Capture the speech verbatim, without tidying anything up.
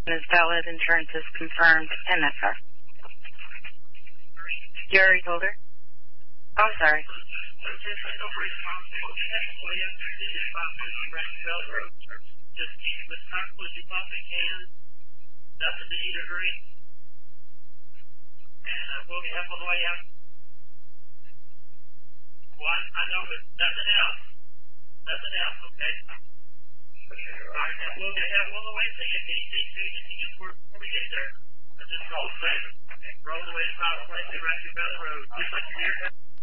is valid. Insurance is confirmed. N S R. You already told her? Oh, I'm sorry. Just keep as comfortable as you possibly can. Nothing to eat or drink. And uh, we'll be half on the way out. One, I know, but nothing else. Nothing else, okay? Alright, and we'll get half on the way to you. If you need to before we get there, I just call it safe. Roll the way to South Place and right here by the road. Just like you're here.